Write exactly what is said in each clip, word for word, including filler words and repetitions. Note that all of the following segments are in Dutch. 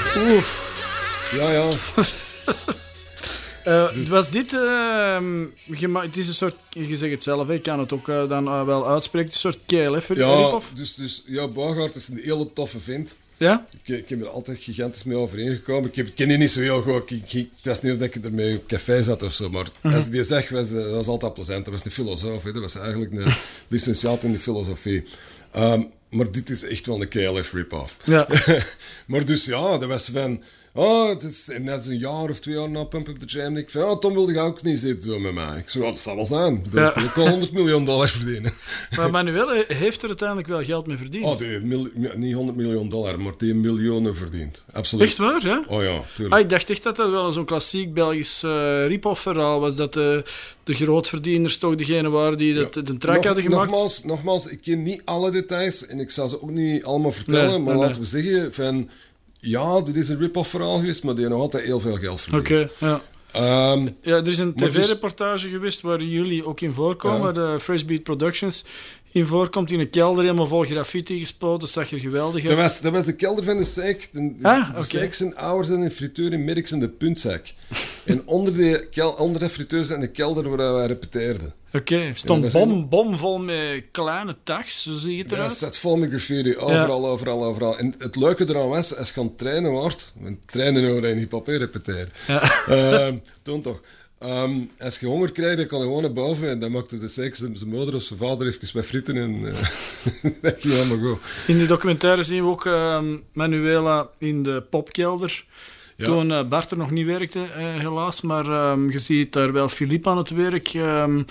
Oef. Ja, ja. Uh, dus. Was dit... Uh, gema- het is een soort... Je zegt het zelf, ik kan het ook uh, dan uh, wel uitspreken. Het is een soort K L F ja, rip-off. dus, dus ja, Boogaard is een hele toffe vent. Ja? Ik, ik heb er altijd gigantisch mee overeengekomen. Ik, heb, ik ken die niet zo heel goed. Ik, ik, het was niet of ik ermee op café zat of zo, maar mm-hmm. als ik die zeg, was het was altijd plezant. Dat was een filosoof, hè. Dat was eigenlijk een licentiaat in de filosofie. Um, maar dit is echt wel een K L F rip-off. Ja. Maar dus ja, dat was van... Oh, het is net een jaar of twee jaar na Pump Up the Jam. Ik van, oh, Tom wilde je ook niet zitten zo met mij. Ik zei, oh, dat zal wel zijn. Dan ja. kan ik wel honderd miljoen dollar verdienen. Maar Manuel heeft er uiteindelijk wel geld mee verdiend. Oh, die mil, niet honderd miljoen dollar, maar die miljoenen verdient. Absoluut. Echt waar, ja? Oh ja, tuurlijk. Ah, ik dacht echt dat dat wel zo'n klassiek Belgisch uh, rip-off verhaal was. Dat de, de grootverdieners toch degene waren die dat, ja. de track Nog, hadden gemaakt. Nogmaals, nogmaals, ik ken niet alle details en ik zou ze ook niet allemaal vertellen. Nee, maar nee, laten nee. we zeggen van... Ja, dit is een rip-off verhaal geweest, maar die hebben nog altijd heel veel geld verdiend. Oké, okay, ja. Um, ja, er is een tv-reportage dus... geweest waar jullie ook in voorkomen, ja. waar de Fresh Beat Productions in voorkomt, in een kelder helemaal vol graffiti gespoten. Dat zag er geweldig uit. Dat was, dat was de kelder van de Seik. De, de, ah, de okay. Seik zijn ouders en een frituur in Merks en de Puntzak. En onder de, kel, onder de frituur zijn de kelder waar wij repeteerden. Oké, okay. stond bom, een... bomvol met kleine tags, zo zie je het eruit. Ja, het zat vol met graffiti, overal, ja. overal, overal. En het leuke eraan was, als je aan het trainen wordt, want trainen over een hip-hop repeteren. Ja. Uh, toen toch. Um, als je honger krijgt, dan kan je gewoon naar boven en dan maakte de seks zijn moeder of zijn vader even bij frieten en uh, dat ging helemaal goed. In die documentaire zien we ook uh, Manuela in de popkelder. Ja. Toen uh, Bart er nog niet werkte, uh, helaas, maar um, je ziet daar wel Philippe aan het werk. Um,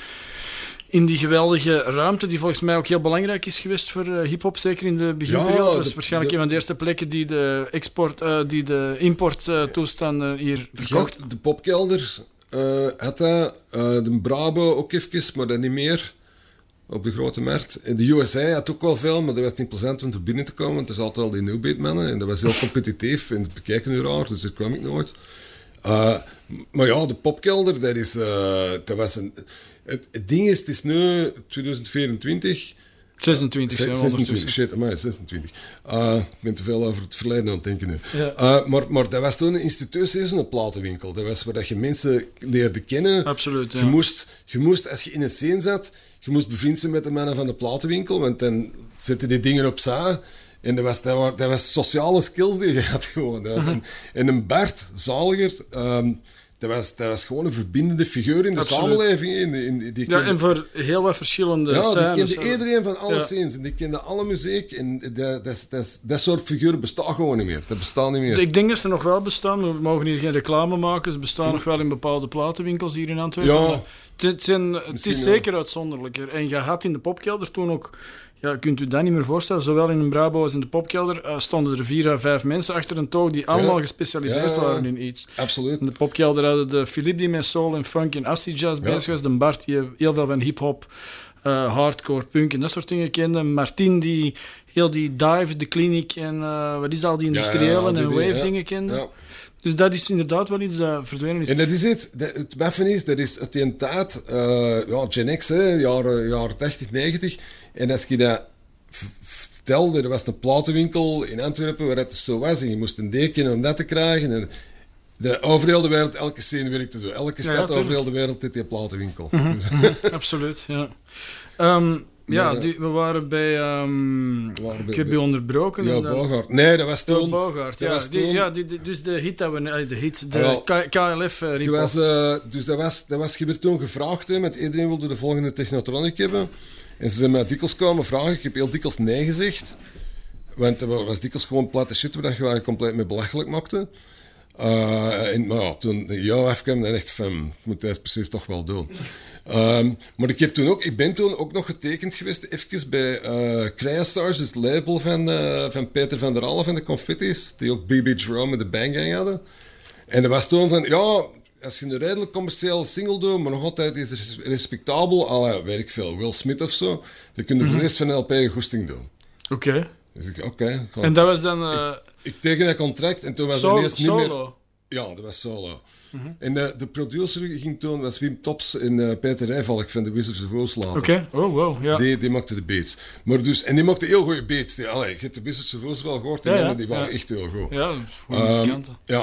in die geweldige ruimte, die volgens mij ook heel belangrijk is geweest voor uh, hip-hop, zeker in de beginperiode. Ja, dat was waarschijnlijk de, een van de eerste plekken die de export, uh, die de importtoestanden uh, hier verkocht. De popkelder uh, had dat, uh, de Brabo ook even, maar dat niet meer. Op de grote markt. De U S A had ook wel veel, maar dat was niet plezant om er binnen te komen. Want er zaten al die New Beat mannen en dat was heel competitief en het bekijken nu raar, dus daar kwam ik nooit. Uh, maar ja, de popkelder, dat is... Uh, dat was een, het, het ding is, het is nu twintig vierentwintig... zesentwintig, Z- zesentwintig, shit, amai, zesentwintig. Uh, ik ben te veel over het verleden aan het denken nu. Ja. Uh, maar, maar dat was toen een institutie, zo'n platenwinkel. Dat was waar je mensen leerde kennen. Absoluut, ja. Je moest, je moest, als je in een scene zat, je moest bevriend zijn met de mannen van de platenwinkel, want dan zetten die dingen opzij. En dat was, dat was, dat was sociale skills die je had gewoon. Dat was uh-huh. een, en een Bart Zaliger... Um, Dat was, dat was gewoon een verbindende figuur in de Absoluut. samenleving. In, in, die ja, kende... en voor heel wat verschillende ja, scènes. Ja, die kende iedereen van alle ja. scenes. En die kende alle muziek. En dat, dat, dat, dat soort figuren bestaat gewoon niet meer. Dat bestaat niet meer. Ik denk dat ze nog wel bestaan. We mogen hier geen reclame maken. Ze bestaan hm. nog wel in bepaalde platenwinkels hier in Antwerpen. Ja. Het, zijn, het is zeker wel. uitzonderlijker. En je had in de popkelder toen ook... Ja, kunt u dat niet meer voorstellen? Zowel in een Brabo als in de popkelder uh, stonden er vier à vijf mensen achter een toog die allemaal ja. gespecialiseerd ja, waren in iets. Absoluut. In de popkelder hadden de Philippe die met soul en funk en acid jazz ja. bezig was. De Bart die heel veel van hip-hop, uh, hardcore, punk en dat soort dingen kende. Martin die heel die dive, de clinic en uh, wat is dat, al die industriële ja, ja, die en wave ja. dingen kende. Ja. Dus dat is inderdaad wel iets dat verdwenen is. En dat is het. Dat, het beffen is, dat is uit die tijd, uh, ja, Gen X, hè, jaren, jaren tachtig, negentig. En als je dat v- vertelde, er was een platenwinkel in Antwerpen waar het zo was. En je moest een deken om dat te krijgen. En de, over heel de wereld, elke scene werkte zo. Elke stad ja, over heel de wereld had die platenwinkel. Mm-hmm. Dus. Mm-hmm. Absoluut, ja. Um, Ja, die, we waren bij... Um, we waren bij ik heb je onderbroken. Ja, Boogaard. Nee, dat was toen. Boogaard, ja. Die, ja die, die, dus de hit dat we... De hit, de well, K L F uh, was, uh, Dus dat was, dat was je werd toen gevraagd, hè, met iedereen wilde de volgende Technotronic hebben. En ze zijn mij dikwijls komen vragen. Ik heb heel dikwijls nee gezegd. Want dat was dikwijls gewoon platte shit waar je je compleet mee belachelijk maakte. Uh, en, maar ja, toen jou afkwam, dan dacht van, ik moet dat precies toch wel doen. Um, maar ik, heb toen ook, ik ben toen ook nog getekend geweest, even bij uh, Cryostars, dus het label van, uh, van Peter van der Allen van de Confetti's, die ook B B Jerome met de Bang Gang hadden. En dat was toen van, ja, als je een redelijk commerciële single doet, maar nog altijd is respectabel, à la, weet ik veel, Will Smith of zo, dan kun je mm-hmm. de rest van een L P een goesting doen. Oké. Okay. Dus ik, oké. Okay, en dat was dan... Uh... Ik, ik teken dat contract en toen was Sol- er eerst niet solo. meer... Ja, dat was solo. Mm-hmm. En de, de producer ging toen, was Wim Tops en uh, Peter Rijvalk van de Wizards of Oz later. Oké, okay. oh wow, ja. Die, die maakte de beats. Maar dus, en die maakte heel goede beats. Die, allee, je hebt de Wizards of Oz wel gehoord, ja, ja, die waren ja. echt heel goed. Ja, goede um, muzikanten. Ja.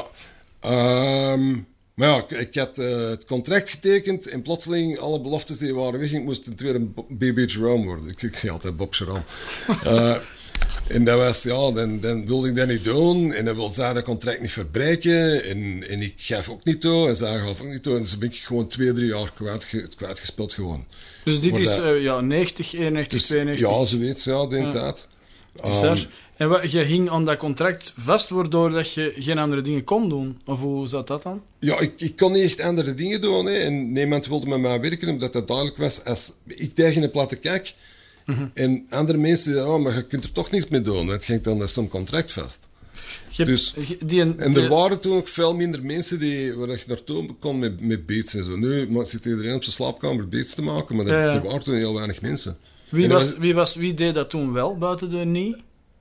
Um, maar ja, ik, ik had uh, het contract getekend en plotseling alle beloftes die waren weg, ik moest het weer een B B Jerome worden. Ik, ik zei altijd Bob Jerome. uh, En dat was, ja, dan, dan wilde ik dat niet doen. En dan wilde zij dat contract niet verbreken. En, en ik gaf ook niet toe. En zij gaf ook niet toe. En dus ben ik gewoon twee, drie jaar kwijt, kwijtgespeeld gewoon. Dus dit maar is dat, uh, ja, negentig, eenennegentig, dus, tweeënnegentig? Ja, zoiets, ja, de tijd. Ja. Um, en wat, je hing aan dat contract vast, waardoor dat je geen andere dingen kon doen? Of hoe zat dat dan? Ja, ik, ik kon niet echt andere dingen doen. Hè. En niemand wilde met mij werken, omdat dat duidelijk was. Als ik tegen een platte kijk... Mm-hmm. En andere mensen zeiden, oh, maar je kunt er toch niets mee doen. Het ging dan zo'n contract vast. Je, dus, die en, en er die... waren toen ook veel minder mensen die, waar je naartoe kon met, met beats en zo. Nu zit iedereen op zijn slaapkamer beats te maken, maar er, ja, ja. er waren toen heel weinig mensen. Wie, was, was, wie, was, wie deed dat toen wel, buiten de nie?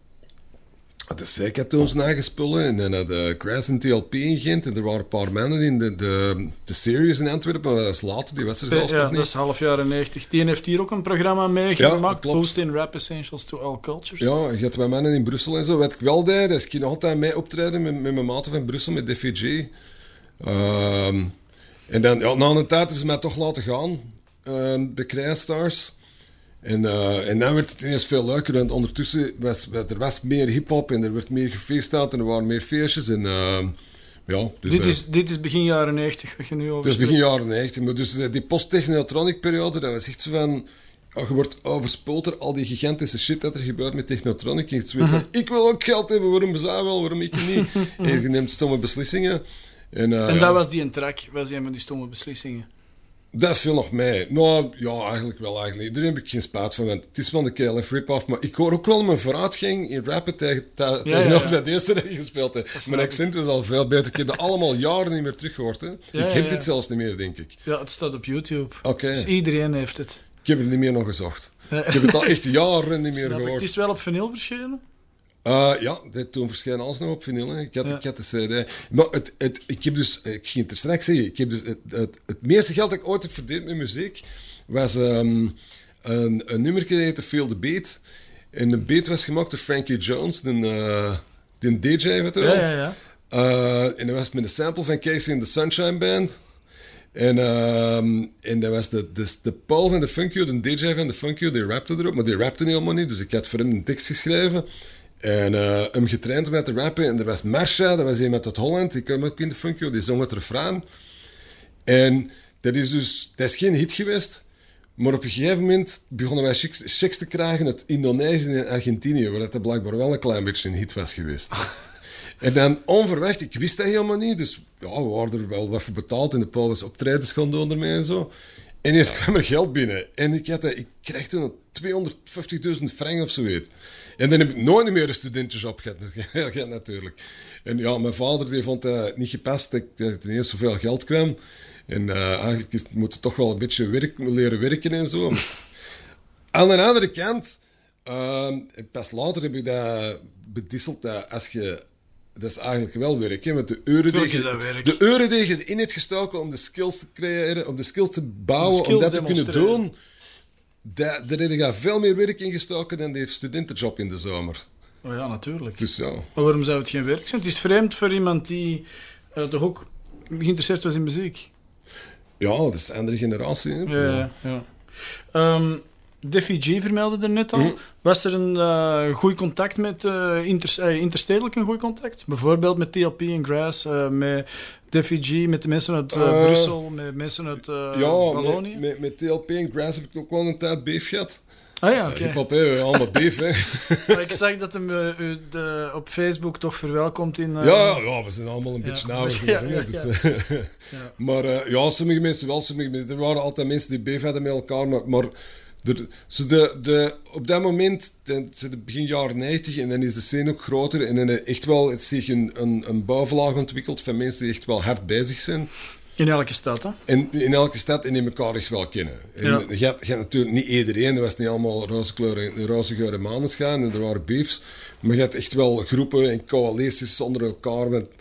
De Zeek had toen zijn eigen spullen en dan had de Crash en T L P in Gent en er waren een paar mannen in de, de, de Series in Antwerpen, maar dat is later, die was er zelfs ja, toch niet. Dat is half jaren negentig. Die heeft hier ook een programma meegemaakt, ja, Boost in Rap Essentials to All Cultures. Ja, je had wat mannen in Brussel en zo. Wat ik wel deed, is ik ging nog altijd mee optreden met, met mijn maten van Brussel, met D V G. Um, en dan, ja, na een tijd hebben ze mij toch laten gaan, uh, bij Cryostars. En, uh, en dan werd het ineens veel leuker, want ondertussen was er was meer hip-hop en er werd meer gefeesteld en er waren meer feestjes. En, uh, ja, dus, dit, is, uh, dit is begin jaren negentig, wat je nu over Het is begin jaren negentig, maar dus uh, die post-technotronic-periode, dat was echt zo van... Oh, je wordt overspoeld door al die gigantische shit dat er gebeurt met technotronic. En je weet van, mm-hmm. ik wil ook geld hebben, waarom zij wel, waarom ik niet? En je neemt stomme beslissingen. En, uh, en dat ja. was die een track, was die een van die stomme beslissingen? Dat viel nog mee. Nou, ja, eigenlijk wel. Eigenlijk. Daar heb ik geen spijt van, want het is wel een K L F rip-off, maar ik hoor ook wel mijn vooruitgang in rappen tegen, te, ja, tegenover ja, ja. dat eerste dat je gespeeld hebt. Mijn accent was al veel beter. Ik heb dat allemaal jaren niet meer teruggehoord. Hè. Ja, ik heb ja, ja. dit zelfs niet meer, denk ik. Ja, het staat op YouTube. Okay. Dus iedereen heeft het. Ik heb het niet meer nog gezocht. Ik heb het al echt jaren niet meer Snap gehoord. Ik. Het is wel op vinyl verschenen? Uh, ja, dit, toen verscheen alles nog op vinyl. Hè. Ik, had, ja. ik had de C D. Maar het, het, ik heb dus, ik ging het er straks zeggen, ik heb dus het, het, het meeste geld dat ik ooit heb verdiend met muziek was um, een, een nummer dat heette Feel the Beat. En de beat was gemaakt door Frankie Jones, de, uh, de D J, weet je wel. Ja, ja, ja. Uh, en dat was met een sample van Casey and the Sunshine Band. En, um, en dat was de, de, de Paul van de Funk You, de D J van de Funk You, die rapte erop, maar die rapte helemaal niet, dus ik had voor hem een tekst geschreven. En uh, hem getraind met te rappen. En er was Marsha, dat was iemand uit Holland. Die kwam ook in de Funk You, die zong het refrein. En dat is dus... Dat is geen hit geweest. Maar op een gegeven moment begonnen wij checks te krijgen uit Indonesië en Argentinië, waar dat blijkbaar wel een klein beetje een hit was geweest. En dan onverwacht, ik wist dat helemaal niet, dus ja, we waren er wel wat voor betaald en de Paul was optredens gaan doen ermee en zo. En ineens kwam er geld binnen. En ik, had, ik kreeg toen tweehonderdvijftigduizend frank of zoiets. En dan heb ik nooit meer een studentenjob gehad. Heel geld natuurlijk. En ja, mijn vader die vond dat niet gepast dat er ineens zoveel geld kwam. En uh, eigenlijk is, moet je toch wel een beetje werk, leren werken en zo. Aan de andere kant, uh, pas later heb ik dat bedisseld dat als je... Dat is eigenlijk wel werk, hè? Met de uren die je, de uren die je erin hebt gestoken om de skills te creëren, om de skills te bouwen, skills om dat te kunnen doen, daar heb je veel meer werk in gestoken dan die studentenjob in de zomer. Oh ja, natuurlijk. Dus ja. Maar waarom zou het geen werk zijn? Het is vreemd voor iemand die uh, toch ook geïnteresseerd was in muziek. Ja, dat is een andere generatie. Hè? Ja, ja. ja. Um, D V G vermeldde er net al. Mm. Was er een uh, goed contact met uh, inter, uh, interstedelijk een goed contact? Bijvoorbeeld met T L P en Grass, uh, met D V G, met de mensen uit uh, uh, Brussel, met mensen uit uh, ja, Wallonië? Met, met, met T L P en Grass heb ik ook wel een tijd beef gehad. Ah ja, oké. Okay. Hip-hop, hè, allemaal beef, hè. Maar ik zag dat hem uh, u de, op Facebook toch verwelkomt in... Uh, ja, ja, we zijn allemaal een ja. beetje nauwer geworden. Ja, ja, dus, ja. ja. Maar uh, ja, sommige mensen wel, sommige mensen... Er waren altijd mensen die beef hadden met elkaar, maar... maar De, so de, de, op dat moment, het is begin jaren negentig, en dan is de scene ook groter. En dan echt wel het zich een, een, een bovenlaag ontwikkeld van mensen die echt wel hard bezig zijn. In elke stad, hè? En, in elke stad en die elkaar echt wel kennen. En ja. je, had, je had natuurlijk niet iedereen, er was niet allemaal roze kleuren, roze geur en maneschijn, en er waren beefs. Maar je had echt wel groepen en coalities onder elkaar. Want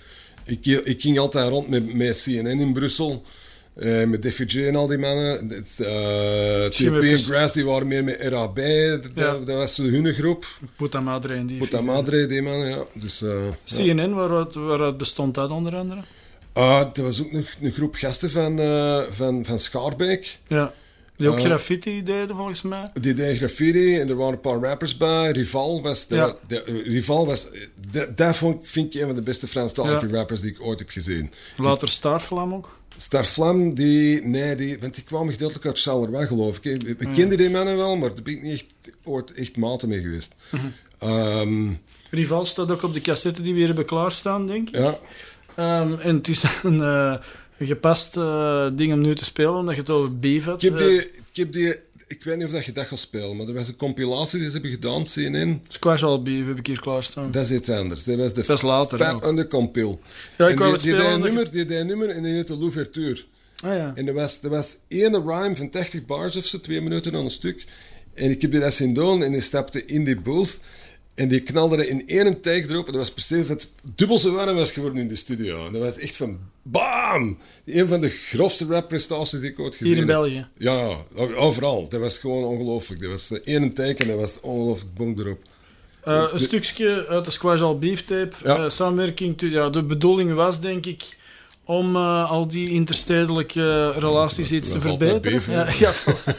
Ik, ik ging altijd rond met, met C N N in Brussel. Uh, met Def J en al die mannen. Uh, T P en Grass, die waren meer met R A B. Ja. Dat, dat was hun groep. Puta Madre en die. Puta Madre, die mannen, ja. Dus, uh, C N N, ja. waaruit, waaruit bestond dat onder andere? Uh, er was ook nog een groep gasten van, uh, van, van Schaarbeek. Ja. Die ook uh, graffiti deden, volgens mij. Die deden graffiti en er waren een paar rappers bij. Rival was... De, ja. de, de, Rival was... Dat, dat vond, vind ik een van de beste Franstalige ja. rappers die ik ooit heb gezien. Later Starflam ook? Starflam, die... Nee, die, want die kwam gedeeltelijk uit Charleroi, geloof ik. We ja. kenden die mannen wel, maar daar ben ik niet echt, ooit echt maten mee geweest. Mm-hmm. Um, Rival staat ook op de cassette die we hier hebben klaarstaan, denk ik. Ja. Um, en het is een... Uh, Een gepast uh, ding om nu te spelen, omdat je het over beef had. Ik heb die, ik heb die... Ik weet niet of dat je dat gaat spelen, maar er was een compilatie die ze hebben gedaan, C N N. Squash All Beef heb ik hier klaarstaan. Dat is iets anders. Dat was de dat is later, Fat Under Compil. Ja, ik wou het spelen. Die deed nummer, die deed nummer en die heette L'Ouverture. Ah ja. En er was, er was één rhyme van tachtig bars of zo, twee minuten aan een stuk. En ik heb die dat zien doen en die stapte in die booth. En die knalde er in één take erop. En dat was precies wat dubbel zo warm was geworden in de studio. En dat was echt van BAM! Een van de grofste rapprestaties die ik ooit gezien heb. Hier in België? Ja, overal. Dat was gewoon ongelooflijk. Dat was één take en dat was ongelooflijk bonk erop. Uh, een de... stukje uit de Squash All Beef tape. Ja. Uh, samenwerking. Ja, de bedoeling was, denk ik, om uh, al die interstedelijke relaties iets te verbeteren. Beef, ja, ja.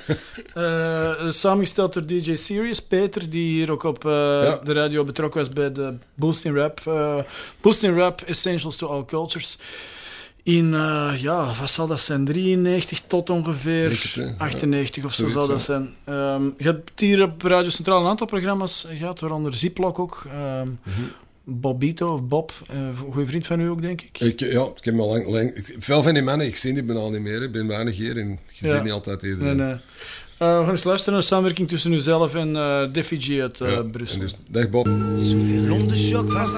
uh, samengesteld door D J Serious, Peter, die hier ook op uh, ja. de radio betrokken was bij de Boost in Rap. Uh, Boost in Rap, Essentials to All Cultures. In, uh, ja, wat zal dat zijn? drieënnegentig tot ongeveer het, achtennegentig ja. of zo Zoiets, zal dat zijn. Um, je hebt hier op Radio Centraal een aantal programma's gehad, waaronder Ziploc ook. Um, mm-hmm. Bobito of Bob, een uh, goede vriend van u ook, denk ik. ik ja, ik heb me al lang, lang... Veel van die mannen, ik zie die bijna niet meer. Ik ben weinig hier en je ja. ziet niet altijd iedereen. Nee, nee. Uh, we gaan eens luisteren naar de samenwerking tussen uzelf en uh, Def J uit uh, ja, Brussel. Dus, dag Bob.